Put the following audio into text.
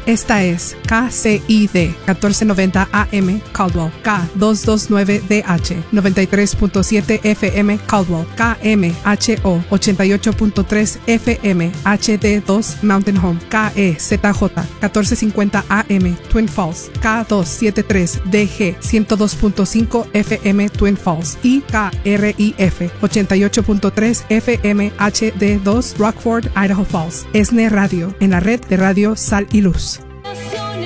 Esta es KCID 1490 AM Caldwell, K229DH 93.7 FM Caldwell, KMHO 88.3 FM HD2 Mountain Home, KEZJ 1450 AM Twin Falls, K273DG 102.5 FM Twin Falls y KRIF 88.3 FM HD2 Rockford, Idaho Falls. ESNE Radio, en la red de radio Sal y Luz.